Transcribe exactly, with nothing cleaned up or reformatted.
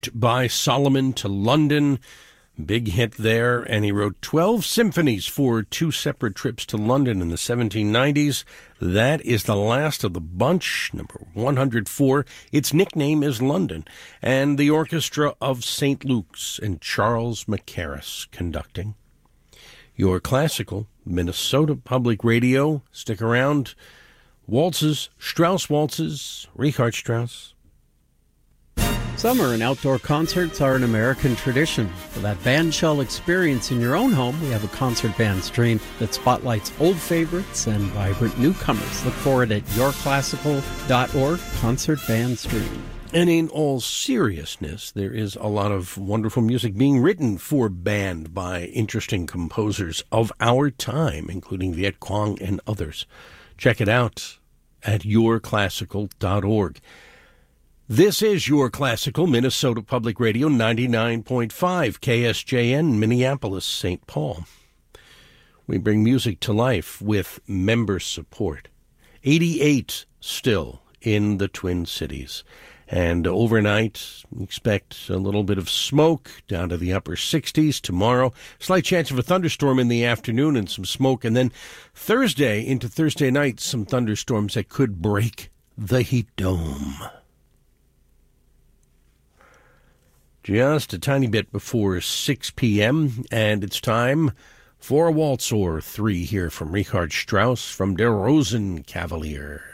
by Solomon to London. Big hit there, and he wrote twelve symphonies for two separate trips to London in the seventeen nineties. That is the last of the bunch, number one hundred four. Its nickname is London, and the Orchestra of Saint Luke's and Charles Mackerras conducting. Your classical, Minnesota Public Radio. Stick around. Waltzes, Strauss waltzes, Richard Strauss. Summer and outdoor concerts are an American tradition. For that bandshell experience in your own home, we have a concert band stream that spotlights old favorites and vibrant newcomers. Look for it at your classical dot org, concert band stream. And in all seriousness, there is a lot of wonderful music being written for band by interesting composers of our time, including Viet Quang and others. Check it out at your classical dot org. This is Your Classical, Minnesota Public Radio, ninety-nine point five, K S J N, Minneapolis, Saint Paul. We bring music to life with member support. eighty-eight still in the Twin Cities. And overnight, expect a little bit of smoke down to the upper sixties. Tomorrow, slight chance of a thunderstorm in the afternoon and some smoke. And then Thursday into Thursday night, some thunderstorms that could break the heat dome. Just a tiny bit before six p.m., and it's time for a waltz or three here from Richard Strauss from Der Rosenkavalier.